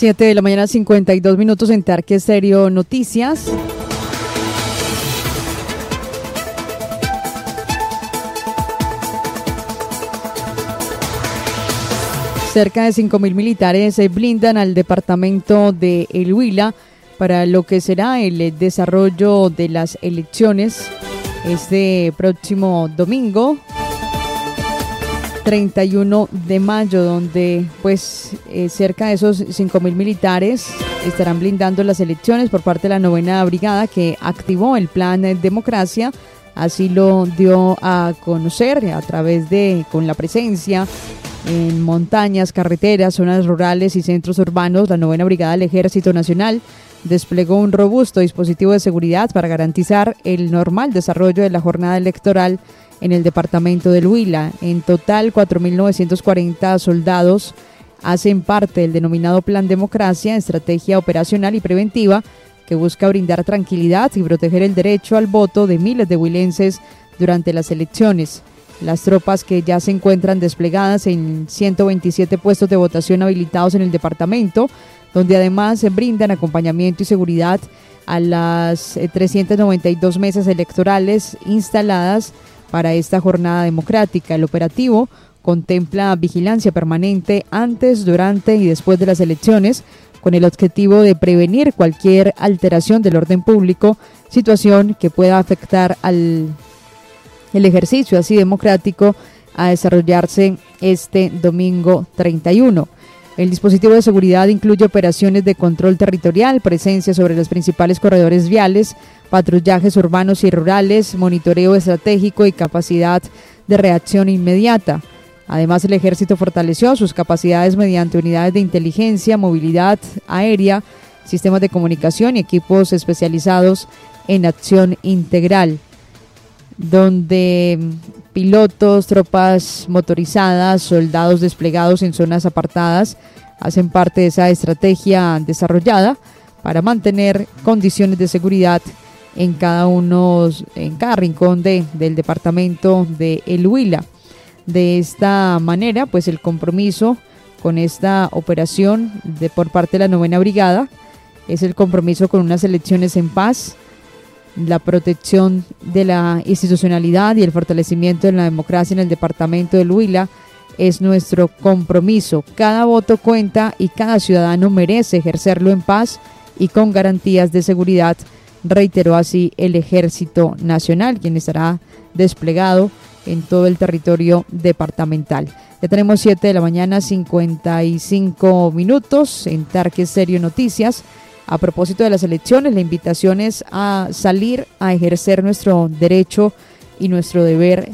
7 de la mañana, 52 minutos en Tarque Estéreo Noticias. Cerca de 5.000 militares blindan al departamento de El Huila para lo que será el desarrollo de las elecciones este próximo domingo 31 de mayo, donde cerca de esos 5.000 militares estarán blindando las elecciones por parte de la 9ª Brigada, que activó el Plan Democracia. Así lo dio a conocer a través con la presencia en montañas, carreteras, zonas rurales y centros urbanos. La 9ª Brigada del Ejército Nacional desplegó un robusto dispositivo de seguridad para garantizar el normal desarrollo de la jornada electoral en el departamento del Huila. En total, 4.940 soldados hacen parte del denominado Plan Democracia, estrategia operacional y preventiva que busca brindar tranquilidad y proteger el derecho al voto de miles de huilenses durante las elecciones. Las tropas, que ya se encuentran desplegadas en 127 puestos de votación habilitados en el departamento, donde además se brindan acompañamiento y seguridad a las 392 mesas electorales instaladas para esta jornada democrática. El operativo contempla vigilancia permanente antes, durante y después de las elecciones, con el objetivo de prevenir cualquier alteración del orden público, situación que pueda afectar el ejercicio así democrático a desarrollarse este domingo 31. El dispositivo de seguridad incluye operaciones de control territorial, presencia sobre los principales corredores viales, patrullajes urbanos y rurales, monitoreo estratégico y capacidad de reacción inmediata. Además, el Ejército fortaleció sus capacidades mediante unidades de inteligencia, movilidad aérea, sistemas de comunicación y equipos especializados en acción integral, donde pilotos, tropas motorizadas, soldados desplegados en zonas apartadas hacen parte de esa estrategia desarrollada para mantener condiciones de seguridad en cada rincón del departamento de El Huila. De esta manera, el compromiso con esta operación por parte de la 9ª Brigada es el compromiso con unas elecciones en paz, la protección de la institucionalidad y el fortalecimiento de la democracia en el departamento del Huila es nuestro compromiso. Cada voto cuenta y cada ciudadano merece ejercerlo en paz y con garantías de seguridad, reiteró así el Ejército Nacional, quien estará desplegado en todo el territorio departamental. Ya tenemos 7 de la mañana, 55 minutos en Tarque Estéreo Noticias. A propósito de las elecciones, la invitación es a salir a ejercer nuestro derecho y nuestro deber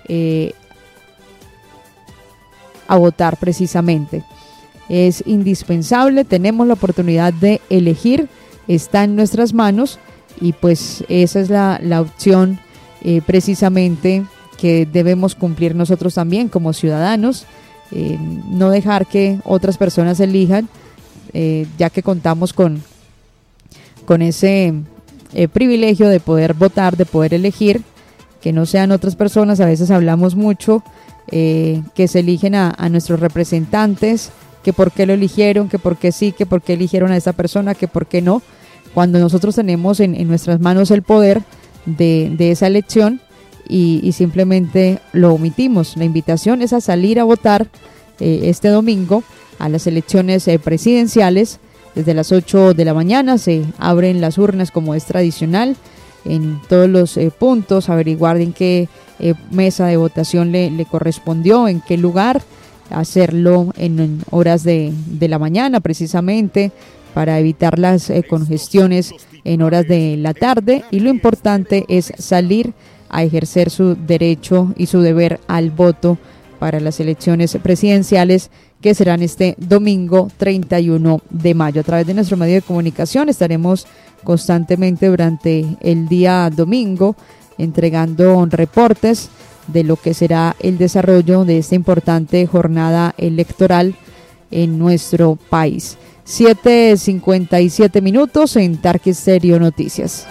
a votar precisamente. Es indispensable, tenemos la oportunidad de elegir, está en nuestras manos y esa es la opción precisamente que debemos cumplir nosotros también como ciudadanos, no dejar que otras personas elijan, ya que contamos con ese privilegio de poder votar, de poder elegir, que no sean otras personas. A veces hablamos mucho que se eligen a nuestros representantes, que por qué lo eligieron, que por qué sí, que por qué eligieron a esa persona, que por qué no, cuando nosotros tenemos en nuestras manos el poder de esa elección y simplemente lo omitimos. La invitación es a salir a votar este domingo a las elecciones presidenciales. Desde las 8 de la mañana se abren las urnas como es tradicional en todos los puntos, averiguar en qué mesa de votación le correspondió, en qué lugar, hacerlo en horas de la mañana precisamente para evitar las congestiones en horas de la tarde, y lo importante es salir a ejercer su derecho y su deber al voto para las elecciones presidenciales que serán este domingo 31 de mayo. A través de nuestro medio de comunicación estaremos constantemente durante el día domingo entregando reportes de lo que será el desarrollo de esta importante jornada electoral en nuestro país. 7:57 minutos en Tarque Estéreo Noticias.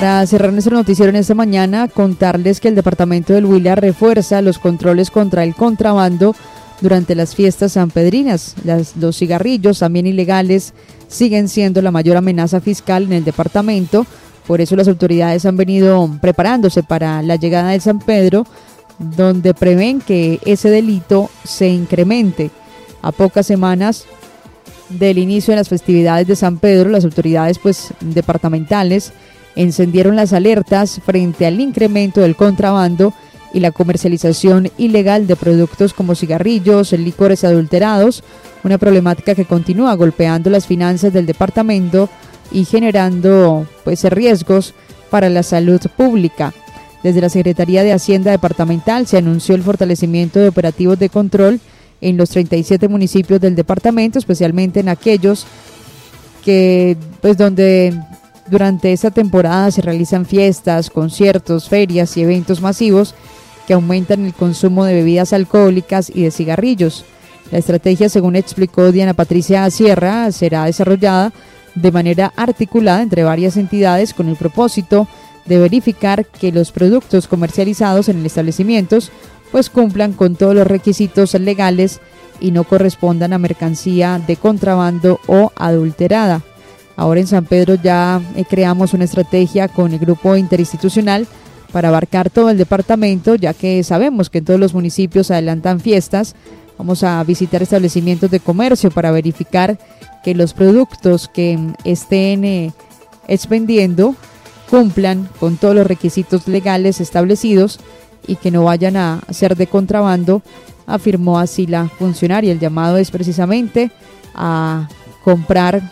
Para cerrar nuestro noticiero en esta mañana, contarles que el departamento del Huila refuerza los controles contra el contrabando durante las fiestas sanpedrinas. Los cigarrillos, también ilegales, siguen siendo la mayor amenaza fiscal en el departamento. Por eso las autoridades han venido preparándose para la llegada de San Pedro, donde prevén que ese delito se incremente. A pocas semanas del inicio de las festividades de San Pedro, las autoridades departamentales encendieron las alertas frente al incremento del contrabando y la comercialización ilegal de productos como cigarrillos, licores adulterados, una problemática que continúa golpeando las finanzas del departamento y generando riesgos para la salud pública. Desde la Secretaría de Hacienda Departamental se anunció el fortalecimiento de operativos de control en los 37 municipios del departamento, especialmente en aquellos que donde durante esta temporada se realizan fiestas, conciertos, ferias y eventos masivos que aumentan el consumo de bebidas alcohólicas y de cigarrillos. La estrategia, según explicó Diana Patricia Sierra, será desarrollada de manera articulada entre varias entidades con el propósito de verificar que los productos comercializados en el establecimientos cumplan con todos los requisitos legales y no correspondan a mercancía de contrabando o adulterada. Ahora en San Pedro ya creamos una estrategia con el grupo interinstitucional para abarcar todo el departamento, ya que sabemos que en todos los municipios se adelantan fiestas. Vamos a visitar establecimientos de comercio para verificar que los productos que estén expendiendo cumplan con todos los requisitos legales establecidos y que no vayan a ser de contrabando, afirmó así la funcionaria. El llamado es precisamente a comprar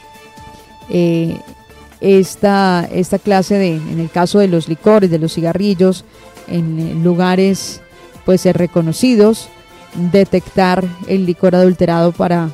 esta clase en el caso de los licores, de los cigarrillos, en lugares reconocidos, detectar el licor adulterado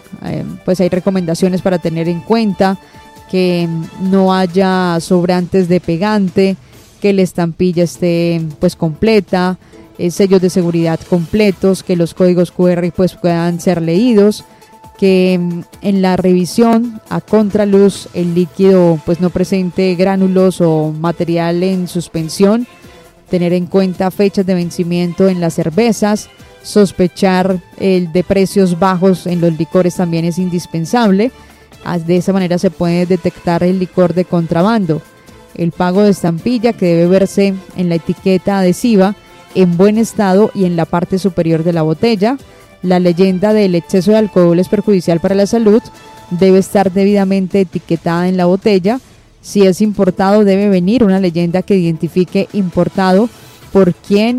hay recomendaciones para tener en cuenta que no haya sobrantes de pegante, que la estampilla esté completa, sellos de seguridad completos, que los códigos QR puedan ser leídos, que en la revisión a contraluz el líquido no presente gránulos o material en suspensión, tener en cuenta fechas de vencimiento en las cervezas, sospechar el de precios bajos en los licores también es indispensable. De esa manera se puede detectar el licor de contrabando. El pago de estampilla, que debe verse en la etiqueta adhesiva en buen estado y en la parte superior de la botella. La leyenda del exceso de alcohol es perjudicial para la salud, debe estar debidamente etiquetada en la botella. Si es importado, debe venir una leyenda que identifique importado por quién,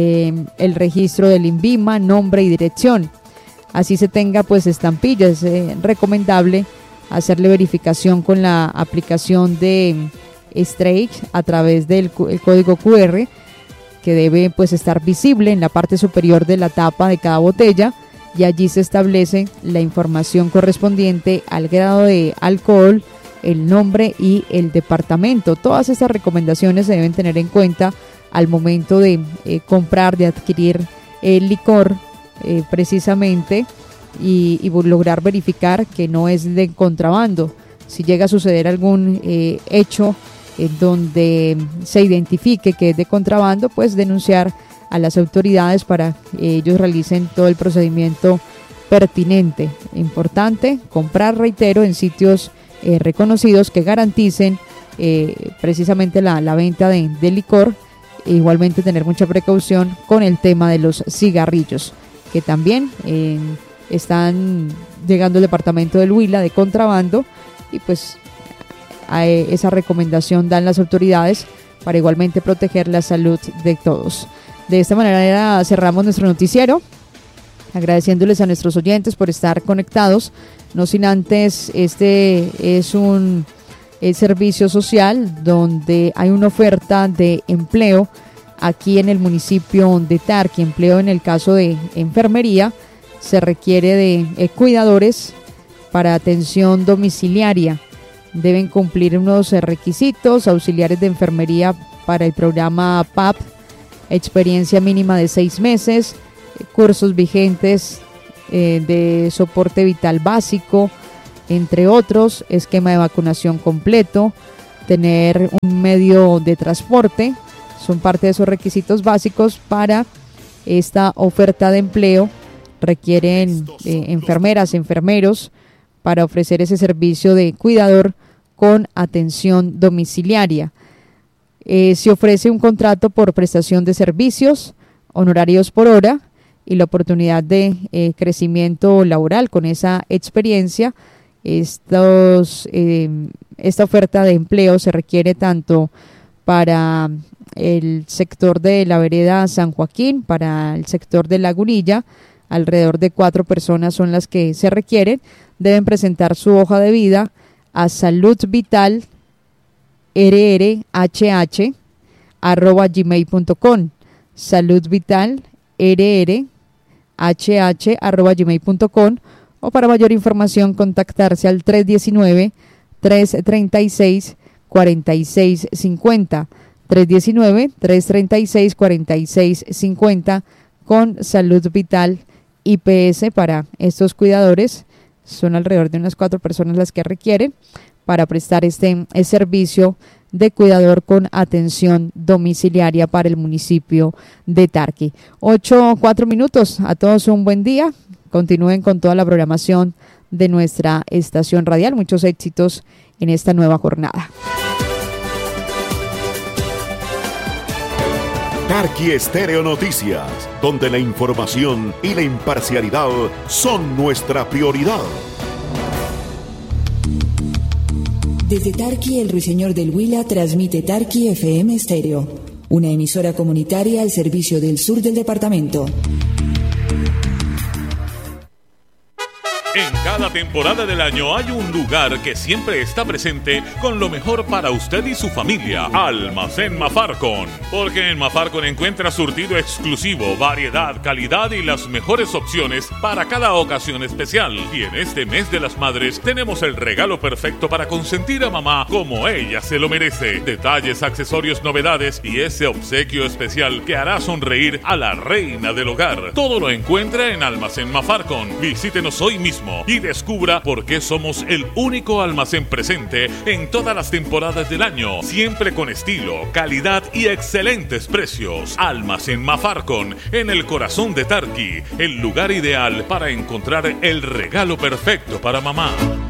el registro del INVIMA, nombre y dirección. Así se tenga estampillas, es recomendable hacerle verificación con la aplicación de Strike a través del código QR, que debe estar visible en la parte superior de la tapa de cada botella, y allí se establece la información correspondiente al grado de alcohol, el nombre y el departamento. Todas estas recomendaciones se deben tener en cuenta al momento de comprar, de adquirir el licor precisamente, y lograr verificar que no es de contrabando. Si llega a suceder algún hecho donde se identifique que es de contrabando, denunciar a las autoridades para que ellos realicen todo el procedimiento pertinente. Importante comprar, reitero, en sitios reconocidos que garanticen precisamente la venta de licor. Igualmente tener mucha precaución con el tema de los cigarrillos, que también están llegando al departamento del Huila de contrabando, y a esa recomendación dan las autoridades para igualmente proteger la salud de todos. De esta manera cerramos nuestro noticiero, agradeciéndoles a nuestros oyentes por estar conectados, no sin antes, este es un servicio social donde hay una oferta de empleo aquí en el municipio de Tarqui, empleo en el caso de enfermería. Se requiere de cuidadores para atención domiciliaria. Deben cumplir unos requisitos: auxiliares de enfermería para el programa PAP, experiencia mínima de 6 meses, cursos vigentes de soporte vital básico, entre otros, esquema de vacunación completo, tener un medio de transporte. Son parte de esos requisitos básicos para esta oferta de empleo. Requieren enfermeras, enfermeros para ofrecer ese servicio de cuidador con atención domiciliaria. Se ofrece un contrato por prestación de servicios, honorarios por hora y la oportunidad de crecimiento laboral con esa experiencia. Esta oferta de empleo se requiere tanto para el sector de la vereda San Joaquín, para el sector de Lagunilla. Alrededor de 4 personas son las que se requieren. Deben presentar su hoja de vida a saludvitalrrhh@gmail.com, saludvitalrrhh@gmail.com, o para mayor información contactarse al 319-336-4650, 319-336-4650 con Salud Vital IPS para estos cuidadores. Son alrededor de unas 4 personas las que requieren para prestar este servicio de cuidador con atención domiciliaria para el municipio de Tarqui. 8:04 minutos. A todos un buen día. Continúen con toda la programación de nuestra estación radial. Muchos éxitos en esta nueva jornada. Tarqui Estéreo Noticias, donde la información y la imparcialidad son nuestra prioridad. Desde Tarqui, el Ruiseñor del Huila transmite Tarqui FM Estéreo, una emisora comunitaria al servicio del sur del departamento. En cada temporada del año hay un lugar que siempre está presente con lo mejor para usted y su familia. Almacén Mafarcon. Porque en Mafarcon encuentra surtido exclusivo, variedad, calidad y las mejores opciones para cada ocasión especial. Y en este mes de las madres tenemos el regalo perfecto para consentir a mamá como ella se lo merece. Detalles, accesorios, novedades y ese obsequio especial que hará sonreír a la reina del hogar. Todo lo encuentra en Almacén Mafarcon. Visítenos hoy mismo y descubra por qué somos el único almacén presente en todas las temporadas del año, siempre con estilo, calidad y excelentes precios. Almacén Mafarcon, en el corazón de Tarqui, el lugar ideal para encontrar el regalo perfecto para mamá.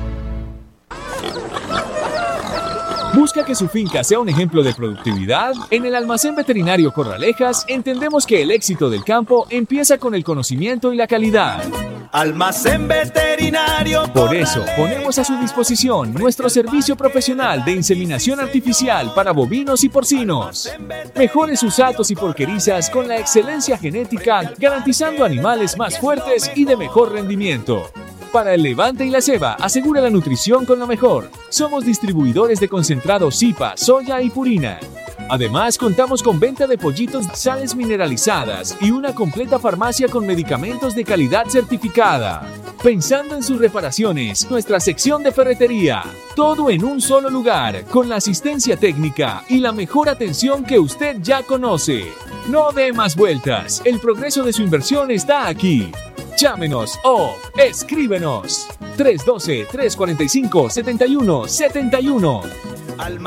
¿Busca que su finca sea un ejemplo de productividad? En el Almacén Veterinario Corralejas entendemos que el éxito del campo empieza con el conocimiento y la calidad. Almacén Veterinario Corralejas. Por eso, ponemos a su disposición nuestro servicio profesional de inseminación artificial para bovinos y porcinos. Mejore sus atos y porquerizas con la excelencia genética, garantizando animales más fuertes y de mejor rendimiento. Para el levante y la ceba, asegura la nutrición con lo mejor. Somos distribuidores de concentrados Zipa, soya y purina. Además, contamos con venta de pollitos, sales mineralizadas y una completa farmacia con medicamentos de calidad certificada. Pensando en sus reparaciones, nuestra sección de ferretería. Todo en un solo lugar, con la asistencia técnica y la mejor atención que usted ya conoce. No dé más vueltas, el progreso de su inversión está aquí. Llámenos o escríbenos 312-345-7171.